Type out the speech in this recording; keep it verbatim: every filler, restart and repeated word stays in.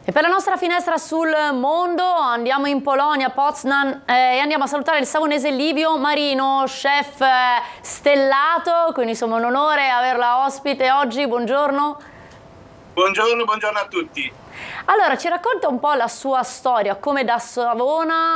E per la nostra finestra sul mondo andiamo in Polonia, Poznań, eh, e andiamo a salutare il savonese Livio Marino, chef eh, stellato, quindi insomma un onore averla ospite oggi, buongiorno. Buongiorno, buongiorno a tutti. Allora, ci racconta un po' la sua storia, come da Savona